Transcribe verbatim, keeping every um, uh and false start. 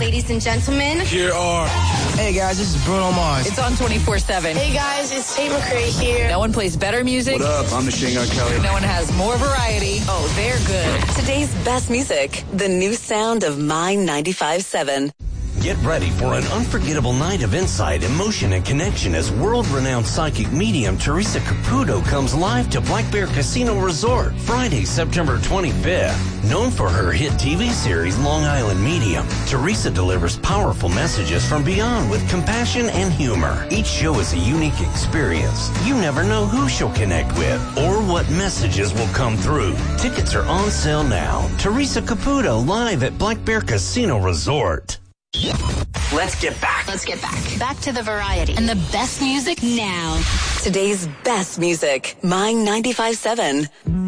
Ladies and gentlemen, here are... Hey guys, this is Bruno Mars. It's on twenty-four seven. Hey guys, it's Tate McRae here. No one plays better music. What up? I'm Machine Gun Kelly. No one has more variety. Oh, they're good. Today's best music, the new sound of My ninety-five seven. Get ready for an unforgettable night of insight, emotion, and connection as world-renowned psychic medium Teresa Caputo comes live to Black Bear Casino Resort Friday, September twenty-fifth. Known for her hit T V series Long Island Medium, Teresa delivers powerful messages from beyond with compassion and humor. Each show is a unique experience. You never know who she'll connect with or what messages will come through. Tickets are on sale now. Teresa Caputo live at Black Bear Casino Resort. Let's get back. let's get back. Back to the variety and the best music now. Today's best music, My ninety-five seven.